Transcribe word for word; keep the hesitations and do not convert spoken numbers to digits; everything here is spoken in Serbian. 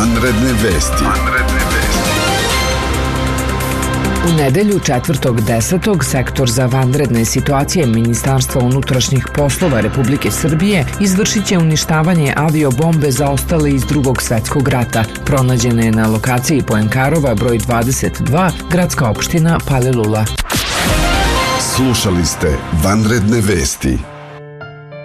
Vanredne vesti. Vanredne vesti. U nedelju četvrtog desetog sektor za vanredne situacije Ministarstva unutrašnjih poslova Republike Srbije izvršit će uništavanje aviobombe zaostale iz Drugog svetskog rata. Pronađena je na lokaciji Poenkarova broj dvadeset dva, gradska opština Palilula. Slušali ste Vanredne vesti.